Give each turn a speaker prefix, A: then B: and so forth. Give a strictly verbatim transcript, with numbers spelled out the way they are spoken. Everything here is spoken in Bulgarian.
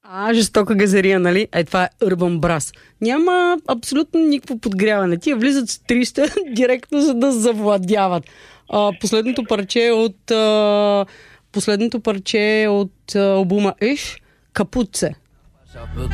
A: А, жестока газария, нали? Е, това е Urban Brass. Няма абсолютно никакво подгряване. Тия влизат с триста директно, за да завладяват. А, последното парче от а, последното парче от а, албума Иш, Капуце.